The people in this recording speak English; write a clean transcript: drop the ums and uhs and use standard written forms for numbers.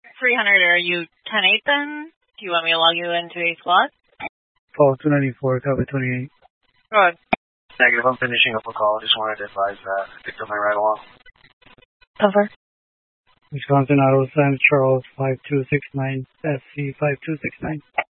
300, are you 10-8 then? Do you want me to log you into a slot? Call 294, cover 28. Go ahead. Negative, I'm finishing up a call. Just wanted to advise that. I picked up my ride along. Over. Wisconsin Auto Sign Charles 5269, SC 5269.